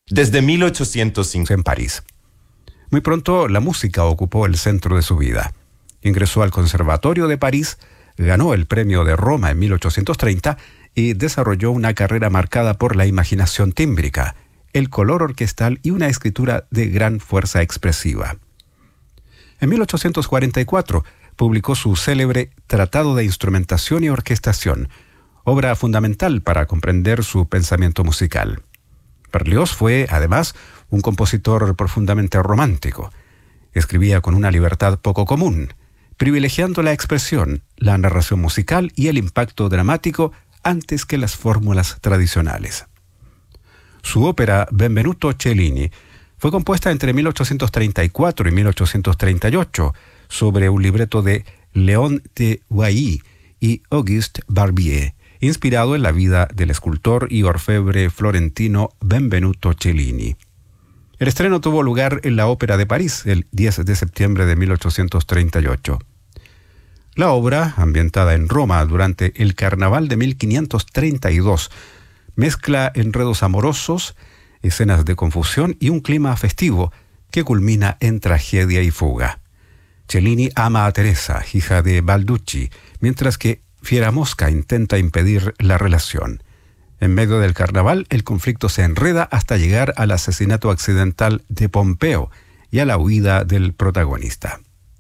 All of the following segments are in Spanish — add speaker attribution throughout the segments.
Speaker 1: Desde 1805
Speaker 2: en París. Muy pronto la música ocupó el centro de su vida. Ingresó al Conservatorio de París, ganó el Premio de Roma en 1830 y desarrolló una carrera marcada por la imaginación tímbrica, el color orquestal y una escritura de gran fuerza expresiva. En 1844 publicó su célebre Tratado de Instrumentación y Orquestación, obra fundamental para comprender su pensamiento musical. Berlioz fue, además, un compositor profundamente romántico. Escribía con una libertad poco común, privilegiando la expresión, la narración musical y el impacto dramático antes que las fórmulas tradicionales. Su ópera Benvenuto Cellini fue compuesta entre 1834 y 1838 sobre un libreto de Léon de Wailly y Auguste Barbier, inspirado en la vida del escultor y orfebre florentino Benvenuto Cellini. El estreno tuvo lugar en la Ópera de París el 10 de septiembre de 1838. La obra, ambientada en Roma durante el Carnaval de 1532, mezcla enredos amorosos, escenas de confusión y un clima festivo que culmina en tragedia y fuga. Cellini ama a Teresa, hija de Balducci, mientras que Fieramosca intenta impedir la relación. En medio del carnaval, el conflicto se enreda hasta llegar al asesinato accidental de Pompeo y a la huida del protagonista.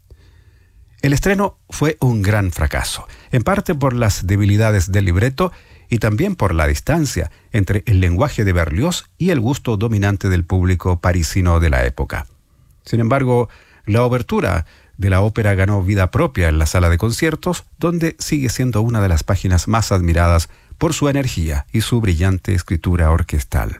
Speaker 2: El estreno fue un gran fracaso, en parte por las debilidades del libreto y también por la distancia entre el lenguaje de Berlioz y el gusto dominante del público parisino de la época. Sin embargo, la obertura de la ópera ganó vida propia en la sala de conciertos, donde sigue siendo una de las páginas más admiradas por su energía y su brillante escritura orquestal.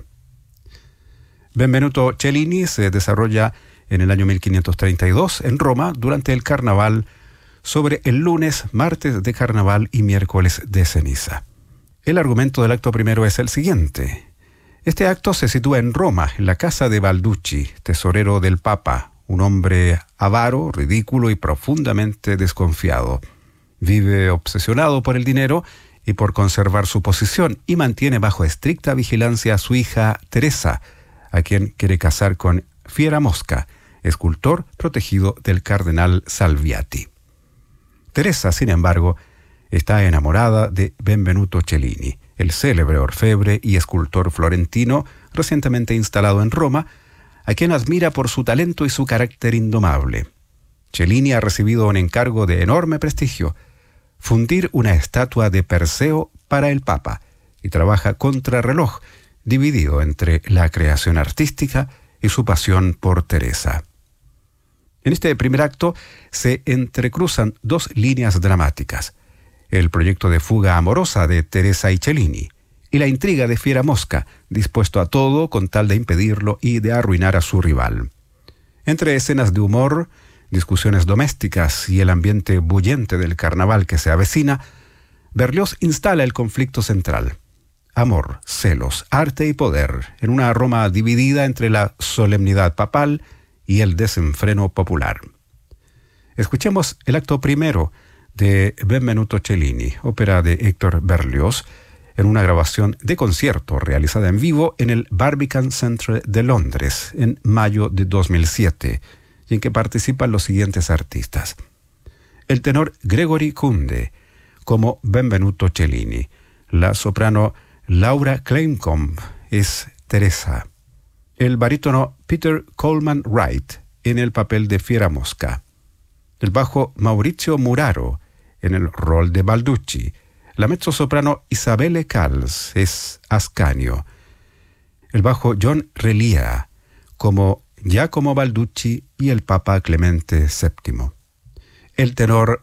Speaker 2: Benvenuto Cellini se desarrolla en el año 1532 en Roma durante el carnaval, sobre el lunes, martes de carnaval y miércoles de ceniza. El argumento del acto primero es el siguiente. Este acto se sitúa en Roma, en la casa de Balducci, tesorero del Papa, un hombre avaro, ridículo y profundamente desconfiado. Vive obsesionado por el dinero y por conservar su posición, y mantiene bajo estricta vigilancia a su hija Teresa, a quien quiere casar con Fieramosca, escultor protegido del cardenal Salviati. Teresa, sin embargo, está enamorada de Benvenuto Cellini, el célebre orfebre y escultor florentino recientemente instalado en Roma, a quien admira por su talento y su carácter indomable. Cellini ha recibido un encargo de enorme prestigio: fundir una estatua de Perseo para el Papa, y trabaja contrarreloj, dividido entre la creación artística y su pasión por Teresa. En este primer acto se entrecruzan dos líneas dramáticas: el proyecto de fuga amorosa de Teresa y Cellini, y la intriga de Fieramosca, dispuesto a todo con tal de impedirlo y de arruinar a su rival. Entre escenas de humor, discusiones domésticas y el ambiente bullente del carnaval que se avecina, Berlioz instala el conflicto central: amor, celos, arte y poder, en una Roma dividida entre la solemnidad papal y el desenfreno popular. Escuchemos el acto primero de Benvenuto Cellini, ópera de Héctor Berlioz, en una grabación de concierto realizada en vivo en el Barbican Centre de Londres en mayo de 2007, y en que participan los siguientes artistas: el tenor Gregory Kunde como Benvenuto Cellini, la soprano Laura Kleincomb es Teresa, el barítono Peter Coleman Wright en el papel de Fieramosca, el bajo Maurizio Muraro en el rol de Balducci, la mezzosoprano Isabelle Calls es Ascanio, el bajo John Relia como Giacomo Balducci y el Papa Clemente VII, el tenor